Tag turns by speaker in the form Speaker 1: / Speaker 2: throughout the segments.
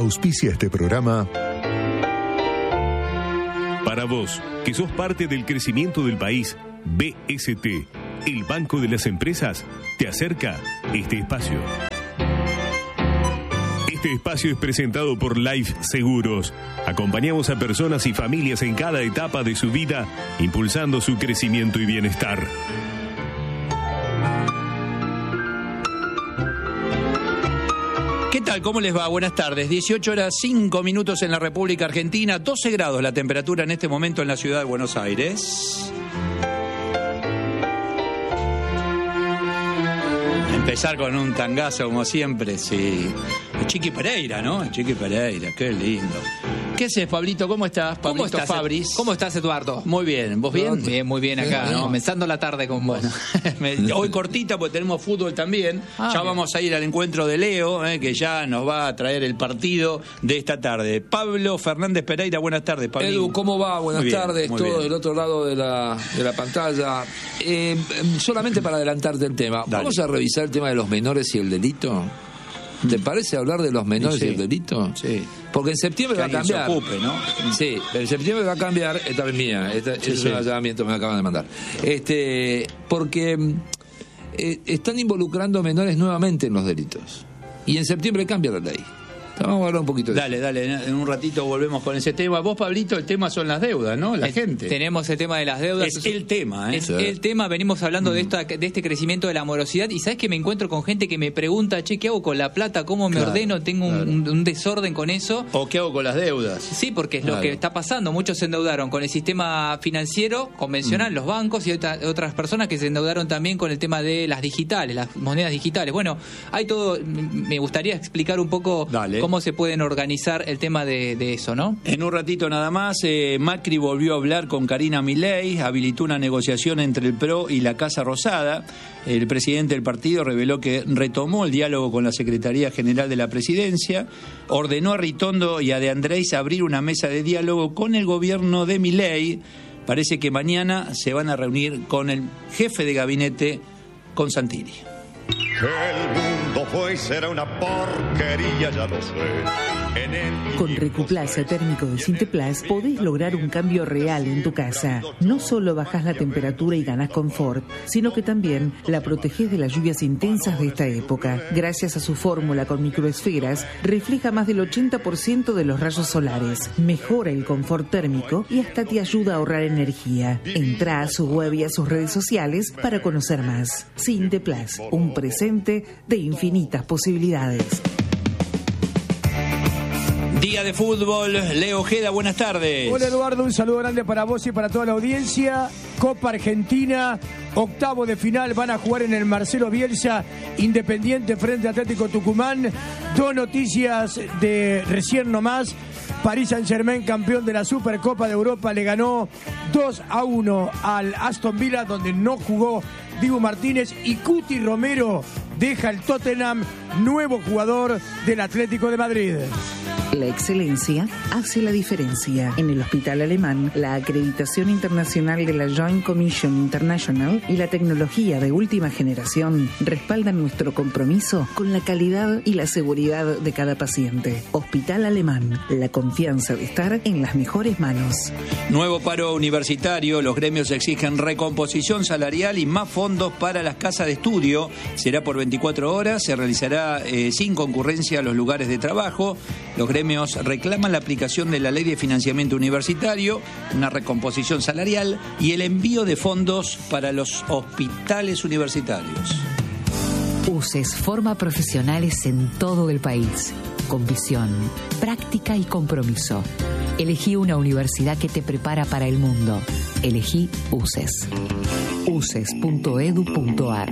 Speaker 1: Auspicia este programa.
Speaker 2: Para vos, que sos parte del crecimiento del país, BST, el Banco de las Empresas, te acerca este espacio. Este espacio es presentado por Life Seguros. Acompañamos a personas y familias en cada etapa de su vida, impulsando su crecimiento y bienestar.
Speaker 3: ¿Qué tal? ¿Cómo les va? Buenas tardes. 18:05 en la República Argentina, 12 grados la temperatura en este momento en la ciudad de Buenos Aires. Empezar con un tangazo como siempre, sí. El Chiqui Pereira, ¿no? El Chiqui Pereira, qué lindo. ¿Qué haces, Pablito? ¿Cómo estás? Pablito Fabris.
Speaker 4: ¿Cómo estás, Eduardo?
Speaker 3: Muy bien. ¿Vos bien?
Speaker 4: Bien, muy bien acá, ¿no? Comenzando la tarde con vos.
Speaker 3: Hoy cortita porque tenemos fútbol también. Ya vamos a ir al encuentro de Leo, que ya nos va a traer el partido de esta tarde. Pablo Fernández Pereira, buenas tardes, Pablo.
Speaker 5: Edu, ¿cómo va? Buenas tardes. Todo
Speaker 3: bien.
Speaker 5: del otro lado de la pantalla. Solamente para adelantarte el tema.
Speaker 3: Dale.
Speaker 5: Vamos a revisar el tema de los menores y el delito. ¿Te parece hablar de los menores y el delito?
Speaker 3: Sí.
Speaker 5: Porque en septiembre va a cambiar.
Speaker 3: Se ocupe, ¿no?
Speaker 5: Sí, en septiembre va a cambiar. Esta es mía. Es un allanamiento que me acaban de mandar. Porque están involucrando menores nuevamente en los delitos. Y en septiembre cambia la ley. Vamos a hablar un poquito de eso.
Speaker 3: Dale, en un ratito volvemos con ese tema. Vos, Pablito, el tema son las deudas, ¿no? La gente.
Speaker 4: Tenemos el tema de las deudas.
Speaker 3: Es el tema, ¿eh?
Speaker 4: Es el tema, venimos hablando de este crecimiento de la morosidad y sabes que me encuentro con gente que me pregunta, che, ¿qué hago con la plata? ¿Cómo me ordeno? Tengo un desorden con eso.
Speaker 3: ¿O qué hago con las deudas?
Speaker 4: Sí, porque es lo que está pasando. Muchos se endeudaron con el sistema financiero convencional, los bancos, y otras personas que se endeudaron también con el tema de las digitales, las monedas digitales. Bueno, hay todo. Me gustaría explicar un poco cómo se pueden organizar el tema de eso, ¿no?
Speaker 3: En un ratito nada más, Macri volvió a hablar con Karina Milei, habilitó una negociación entre el PRO y la Casa Rosada. El presidente del partido reveló que retomó el diálogo con la Secretaría General de la Presidencia, ordenó a Ritondo y a De Andrés abrir una mesa de diálogo con el gobierno de Milei. Parece que mañana se van a reunir con el jefe de gabinete, con Santini.
Speaker 6: El mundo fue y será una porquería, ya lo sé.
Speaker 7: Con Recuplaza térmico de Sinteplas podés lograr un cambio real en tu casa. No solo bajás la temperatura y ganás confort, sino que también la protegés de las lluvias intensas de esta época. Gracias a su fórmula con microesferas, refleja más del 80% de los rayos solares, mejora el confort térmico y hasta te ayuda a ahorrar energía. Entrá a su web y a sus redes sociales para conocer más. Sinteplas, un presente de infinitas posibilidades.
Speaker 3: Día de fútbol, Leo Ojeda, buenas tardes.
Speaker 8: Hola Eduardo, un saludo grande para vos y para toda la audiencia. Copa Argentina, octavo de final, van a jugar en el Marcelo Bielsa, Independiente frente a Atlético Tucumán. Dos noticias de recién nomás. Paris Saint-Germain, campeón de la Supercopa de Europa, le ganó 2-1 al Aston Villa, donde no jugó Dibu Martínez, y Cuti Romero deja el Tottenham, nuevo jugador del Atlético de Madrid.
Speaker 7: La excelencia hace la diferencia. En el Hospital Alemán, la acreditación internacional de la Joint Commission International y la tecnología de última generación respaldan nuestro compromiso con la calidad y la seguridad de cada paciente. Hospital Alemán, la confianza de estar en las mejores manos.
Speaker 3: Nuevo paro universitario, los gremios exigen recomposición salarial y más fondos para las casas de estudio. Será por 24 horas, se realizará sin concurrencia a los lugares de trabajo. Los gremios reclaman la aplicación de la Ley de Financiamiento Universitario, una recomposición salarial y el envío de fondos para los hospitales universitarios.
Speaker 9: UCES forma profesionales en todo el país, con visión, práctica y compromiso. Elegí una universidad que te prepara para el mundo. Elegí UCES. uces.edu.ar.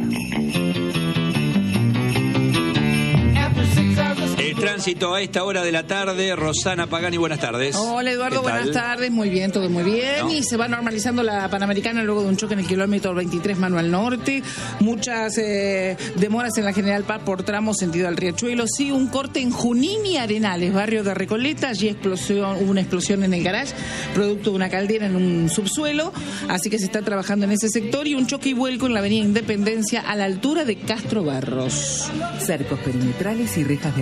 Speaker 3: El tránsito a esta hora de la tarde, Rosana Pagani, buenas tardes.
Speaker 10: Hola Eduardo, buenas tardes, muy bien, todo muy bien. ¿No? Y se va normalizando la Panamericana luego de un choque en el kilómetro 23 Manuel Norte. Muchas demoras en la General Paz por tramos sentido al Riachuelo. Sí, un corte en Junín y Arenales, barrio de Recoleta. Allí hubo una explosión en el garage, producto de una caldera en un subsuelo. Así que se está trabajando en ese sector. Y un choque y vuelco en la avenida Independencia a la altura de Castro Barros.
Speaker 7: Cercos perimetrales y rejas de alambre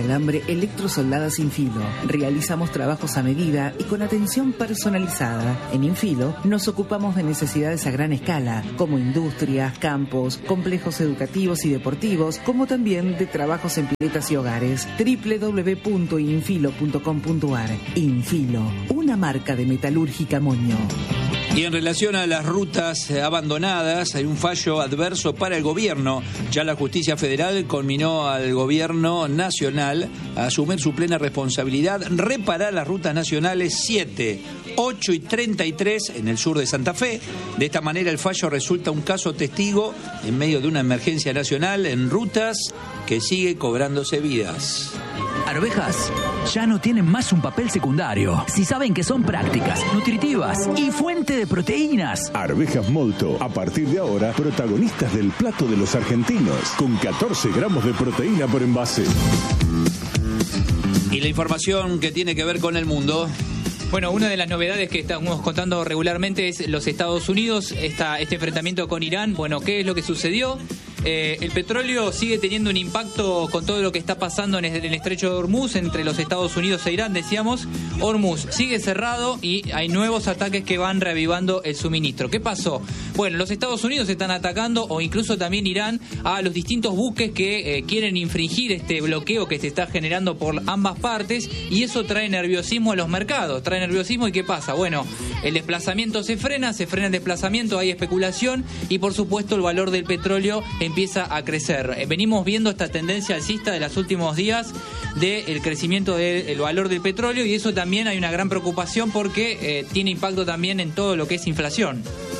Speaker 7: Electrosoldadas Infilo. Realizamos trabajos a medida y con atención personalizada. En Infilo nos ocupamos de necesidades a gran escala, como industrias, campos, complejos educativos y deportivos, como también de trabajos en piletas y hogares. www.infilo.com.ar. Infilo, una marca de metalúrgica Moño.
Speaker 3: Y en relación a las rutas abandonadas, hay un fallo adverso para el gobierno. Ya la justicia federal conminó al gobierno nacional a asumir su plena responsabilidad, reparar las rutas nacionales 7, 8 y 33 en el sur de Santa Fe. De esta manera el fallo resulta un caso testigo en medio de una emergencia nacional en rutas que sigue cobrándose vidas.
Speaker 1: Arvejas ya no tienen más un papel secundario. Si saben que son prácticas, nutritivas y fuente de proteínas.
Speaker 11: Arvejas Molto, a partir de ahora, protagonistas del plato de los argentinos, con 14 gramos de proteína por envase.
Speaker 3: Y la información que tiene que ver con el mundo.
Speaker 4: Bueno, una de las novedades que estamos contando regularmente es los Estados Unidos, este enfrentamiento con Irán. Bueno, ¿qué es lo que sucedió? El petróleo sigue teniendo un impacto con todo lo que está pasando en el estrecho de Hormuz entre los Estados Unidos e Irán, decíamos. Hormuz sigue cerrado y hay nuevos ataques que van reavivando el suministro. ¿Qué pasó? Bueno, los Estados Unidos están atacando, o incluso también Irán, a los distintos buques que quieren infringir este bloqueo que se está generando por ambas partes, y eso trae nerviosismo a los mercados. Trae nerviosismo, ¿y qué pasa? Bueno, el desplazamiento se frena el desplazamiento, hay especulación y por supuesto el valor del petróleo empieza a crecer. Venimos viendo esta tendencia alcista de los últimos días del crecimiento del valor del petróleo, y eso también hay una gran preocupación porque tiene impacto también en todo lo que es inflación.